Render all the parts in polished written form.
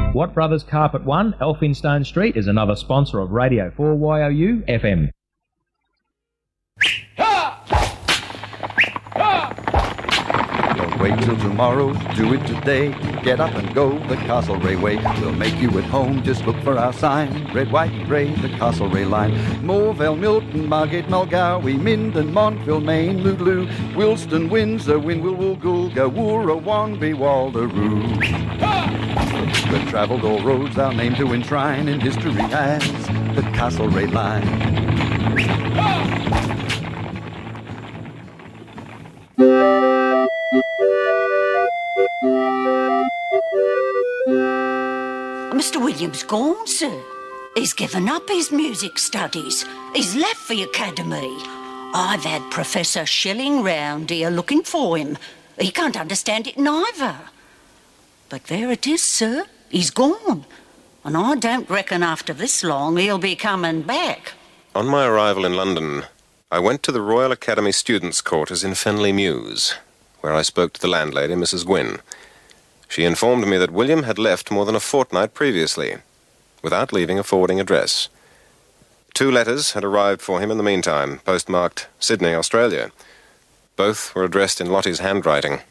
Watt Brothers Carpet One, Elphinstone Street, is another sponsor of Radio 4YOU FM. Don't wait till tomorrow, do it today. Get up and go the Castlereagh way. We'll make you at home, just look for our sign. Red, white and grey, the Castlereagh line. Morvale, Milton, Margate, Mulgowie, Minden, Montville, Maine, Moodloo, Wilston, Windsor, Winwil, Woolgoolga, Woora, Wanby, Walderoo. We've travelled all roads our name to enshrine in history as the Castlereagh line. Mr. William's gone, sir. He's given up his music studies. He's left the academy. I've had Professor Schilling round here looking for him. He can't understand it neither. But there it is, sir. He's gone. And I don't reckon after this long he'll be coming back. On my arrival in London, I went to the Royal Academy Students' Quarters in Fenley Mews, where I spoke to the landlady, Mrs. Gwynn. She informed me that William had left more than a fortnight previously, without leaving a forwarding address. 2 letters had arrived for him in the meantime, postmarked Sydney, Australia. Both were addressed in Lottie's handwriting.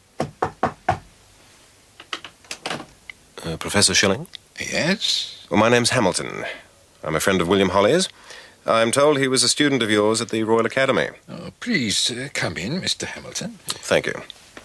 Professor Schilling? Yes? Well, my name's Hamilton. I'm a friend of William Holly's. I'm told he was a student of yours at the Royal Academy. Oh, please come in, Mr. Hamilton. Thank you.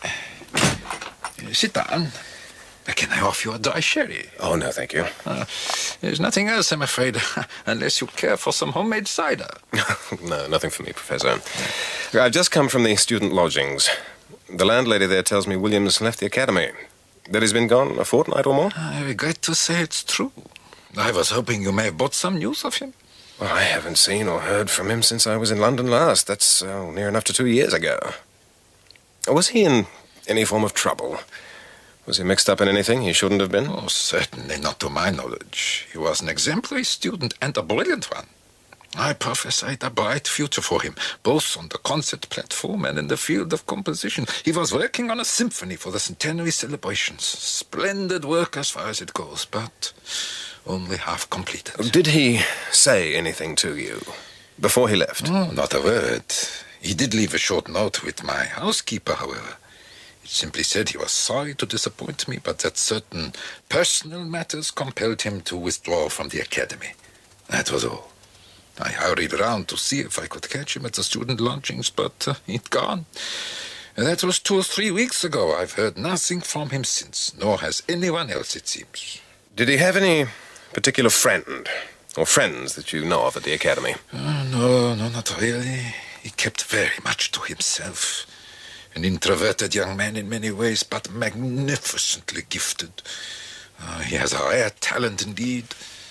Sit down. Can I offer you a dry sherry? Oh, no, thank you. There's nothing else, I'm afraid, unless you care for some homemade cider. No, nothing for me, Professor. I've just come from the student lodgings. The landlady there tells me William's left the academy. That he's been gone a fortnight or more? I regret to say it's true. I was hoping you may have brought some news of him. Well, I haven't seen or heard from him since I was in London last. That's near enough to 2 years ago. Was he in any form of trouble? Was he mixed up in anything he shouldn't have been? Oh, certainly not to my knowledge. He was an exemplary student and a brilliant one. I prophesied a bright future for him, both on the concert platform and in the field of composition. He was working on a symphony for the centenary celebrations. Splendid work as far as it goes, but only half completed. Did he say anything to you before he left? Oh, not a word. He did leave a short note with my housekeeper, however. It simply said he was sorry to disappoint me, but that certain personal matters compelled him to withdraw from the academy. That was all. I hurried around to see if I could catch him at the student lodgings, but he'd gone. That was 2 or 3 weeks ago. I've heard nothing from him since, nor has anyone else, it seems. Did he have any particular friend or friends that you know of at the academy? No, not really. He kept very much to himself. An introverted young man in many ways, but magnificently gifted. He has a rare talent indeed.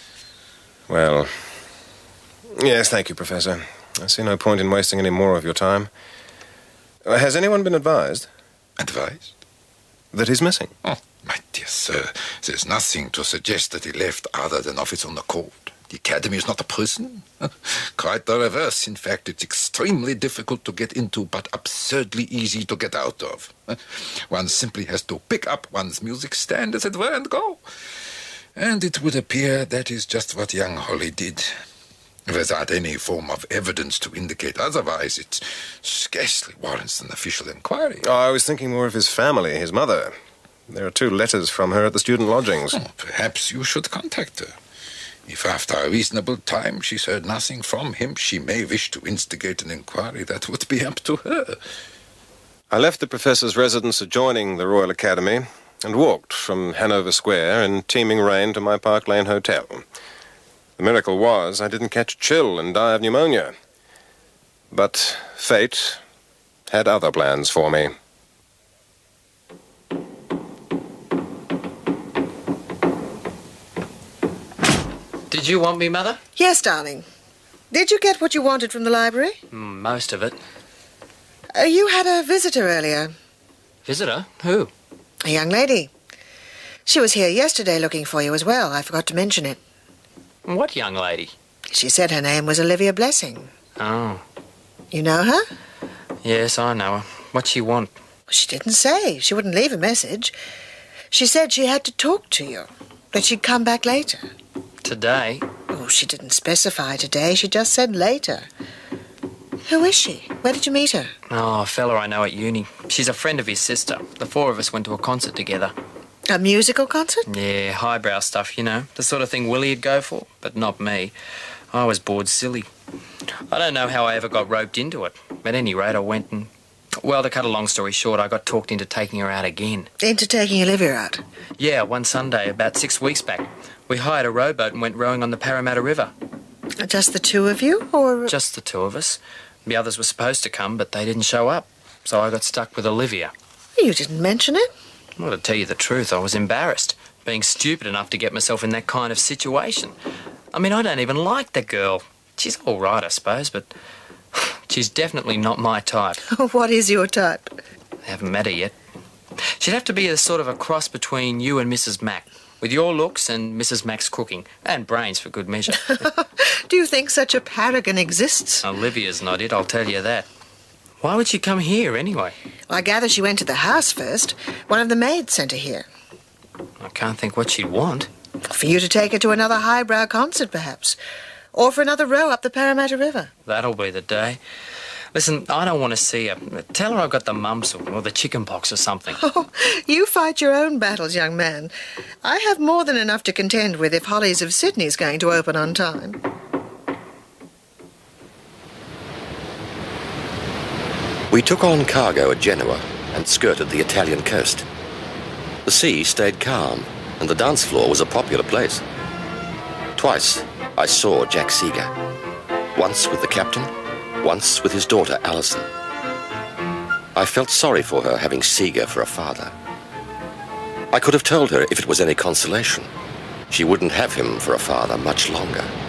Well, yes, thank you, Professor. I see no point in wasting any more of your time. Has anyone been advised? Advised? That he's missing? Oh, my dear sir, there's nothing to suggest that he left other than of his own accord. The academy is not a prison. Quite the reverse. In fact, it's extremely difficult to get into, but absurdly easy to get out of. One simply has to pick up one's music stand, as it were, and go. And it would appear that is just what young Holly did. Without any form of evidence to indicate otherwise, it scarcely warrants an official inquiry. Oh, I was thinking more of his family, his mother. There are 2 letters from her at the student lodgings. Oh, perhaps you should contact her. If after a reasonable time she's heard nothing from him, she may wish to instigate an inquiry. That would be up to her. I left the professor's residence adjoining the Royal Academy and walked from Hanover Square in teeming rain to my Park Lane hotel. The miracle was I didn't catch a chill and die of pneumonia. But fate had other plans for me. Did you want me, Mother? Yes, darling. Did you get what you wanted from the library? Most of it. You had a visitor earlier. Visitor? Who? A young lady. She was here yesterday looking for you as well. I forgot to mention it. What young lady? She said her name was Olivia Blessing. Oh. You know her? Yes, I know her. What's she want? She didn't say. She wouldn't leave a message. She said she had to talk to you. That she'd come back later. Today? Oh, she didn't specify today. She just said later. Who is she? Where did you meet her? Oh, a fella I know at uni. She's a friend of his sister. The four of us went to a concert together. A musical concert? Yeah, highbrow stuff, you know. The sort of thing Willie'd go for, but not me. I was bored silly. I don't know how I ever got roped into it. At any rate, I went and... Well, to cut a long story short, I got talked into taking her out again. Into taking Olivia out? Yeah, one Sunday, about 6 weeks back. We hired a rowboat and went rowing on the Parramatta River. Just the two of you, or...? Just the two of us. The others were supposed to come, but they didn't show up. So I got stuck with Olivia. You didn't mention it? Well, to tell you the truth, I was embarrassed, being stupid enough to get myself in that kind of situation. I mean, I don't even like the girl. She's all right, I suppose, but she's definitely not my type. What is your type? I haven't met her yet. She'd have to be a sort of a cross between you and Mrs. Mac, with your looks and Mrs. Mac's cooking, and brains for good measure. Do you think such a paragon exists? Olivia's not it, I'll tell you that. Why would she come here, anyway? Well, I gather she went to the house first. One of the maids sent her here. I can't think what she'd want. For you to take her to another highbrow concert, perhaps. Or for another row up the Parramatta River. That'll be the day. Listen, I don't want to see her. Tell her I've got the mumps or the chicken pox or something. Oh, you fight your own battles, young man. I have more than enough to contend with if Holly's of Sydney's going to open on time. We took on cargo at Genoa and skirted the Italian coast. The sea stayed calm, and the dance floor was a popular place. Twice, I saw Jack Seeger. Once with the captain, once with his daughter Alison. I felt sorry for her having Seeger for a father. I could have told her if it was any consolation. She wouldn't have him for a father much longer.